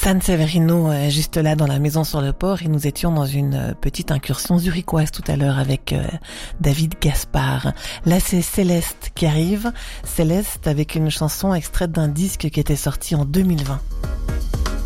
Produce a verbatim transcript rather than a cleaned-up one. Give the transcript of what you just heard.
San Severino, euh, juste là dans la maison sur le port, et nous étions dans une euh, petite incursion zurichoise tout à l'heure avec euh, David Gaspard. Là c'est Céleste qui arrive, Céleste avec une chanson extraite d'un disque qui était sorti en deux mille vingt.